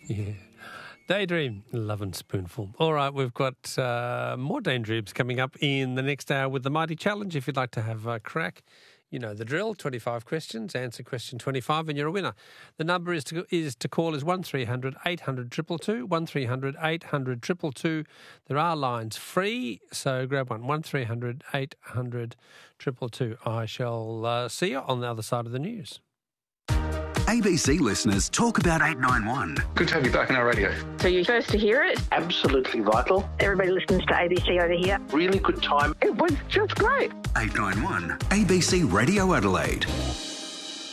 Yeah. Daydream, Love and Spoonful. All right, we've got more Daydreams coming up in the next hour with the Mighty Challenge. If you'd like to have a crack, you know the drill, 25 questions, answer question 25 and you're a winner. The number is to call is 1300 800 222, 1300 800 222. There are lines free, so grab one, 1300 800 222. I shall see you on the other side of the news. ABC listeners talk about 891. Good to have you back on our radio. So you're first to hear it? Absolutely vital. Everybody listens to ABC over here. Really good time. It was just great. 891 ABC Radio Adelaide.